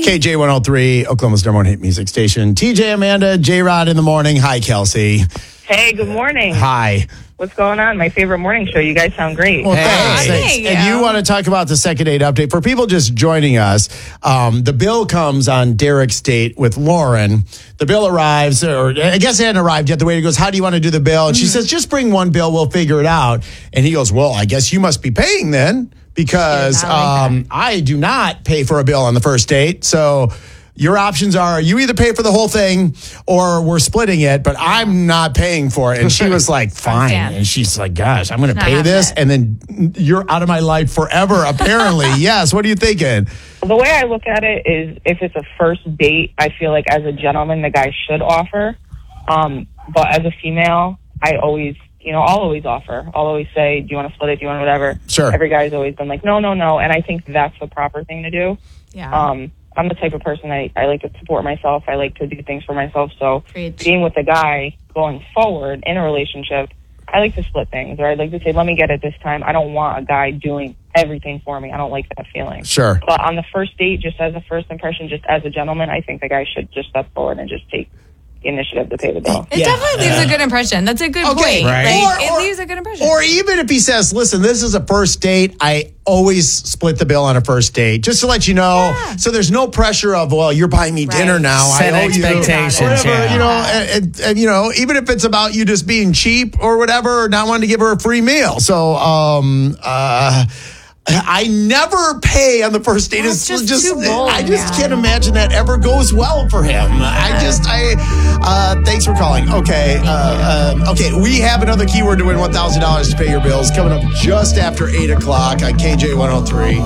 KJ 103, Oklahoma's number one hit music station. TJ, Amanda, J-Rod in the morning. Hi, Kelsey. Hey, good morning. Hi. What's going on? My favorite morning show. You guys sound great. Well, thanks. And you want to talk about the second date update. For people just joining us, the bill comes on Derek's date with Lauren. The bill arrives, or I guess it hadn't arrived yet. The waiter goes, how do you want to do the bill? And she says, just bring one bill. We'll figure it out. And he goes, well, I guess you must be paying then, because I do not pay for a bill on the first date. So your options are you either pay for the whole thing or we're splitting it, but I'm not paying for it. And she was like, fine. And she's like, gosh, I'm going to pay this. And then you're out of my life forever, apparently. Yes. What are you thinking? The way I look at it is if it's a first date, I feel like as a gentleman, the guy should offer. But as a female, I'll always offer. I'll always say, do you want to split it? Do you want whatever? Sure. Every guy's always been like, no. And I think that's the proper thing to do. Yeah. I'm the type of person, I like to support myself. I like to do things for myself. So being with a guy going forward in a relationship, I like to split things. Or I'd like to say, let me get it this time. I don't want a guy doing everything for me. I don't like that feeling. Sure. But on the first date, just as a first impression, just as a gentleman, I think the guy should just step forward and just take the initiative to pay the bill. It definitely leaves a good impression. That's a good point. Right. Like, it leaves a good impression. Or even if he says, listen, this is a first date, I always split the bill on a first date, just to let you know. Yeah. So there's no pressure of, well, you're buying me dinner now. Set expectations. Whatever, and, even if it's about you just being cheap or whatever, or not wanting to give her a free meal. So, I never pay on the first date. It's just too bold, I just can't imagine that ever goes well for him. Thanks for calling. Okay. Okay. We have another keyword to win $1,000 to pay your bills coming up just after 8 o'clock on KJ 103.